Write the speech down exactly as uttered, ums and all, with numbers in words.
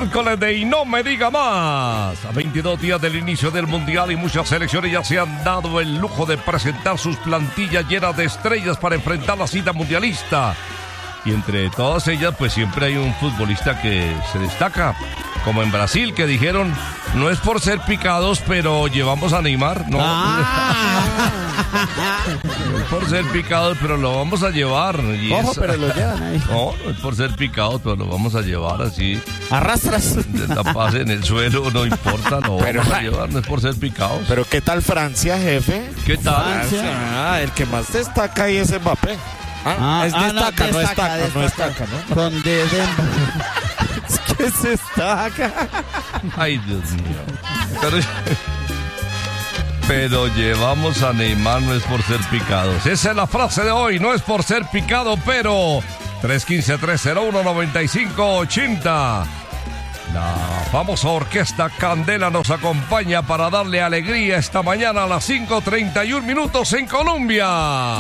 miércoles de Y No Me Diga Más. A veintidós días del inicio del Mundial y muchas selecciones ya se han dado el lujo de presentar sus plantillas llenas de estrellas para enfrentar la cita mundialista. Y entre todas ellas, pues siempre hay un futbolista que se destaca. Como en Brasil, que dijeron, no es por ser picados, pero llevamos a Neymar. No, Ah. no es por ser picados, pero lo vamos a llevar. Y Ojo, es- pero lo llevan ahí. No, no es por ser picados, pero lo vamos a llevar así. Arrastras. De taparse en el suelo, no importa, lo Pero- vamos a llevar, no es por ser picados. Pero ¿qué tal Francia, jefe? ¿Qué tal? Ah, el que más destaca ahí es Mbappé. Ah, Ah, es ah, no, destaca, no, destaca, destaca, no destaca. destaca, ¿no? Con de Es que se destaca. Ay, Dios mío. Pero, pero llevamos a Neymar, no es por ser picados. Esa es la frase de hoy, no es por ser picado, pero tres uno cinco, tres cero uno, nueve cinco ocho cero. La famosa orquesta Candela nos acompaña para darle alegría esta mañana a las cinco treinta y un minutos en Colombia.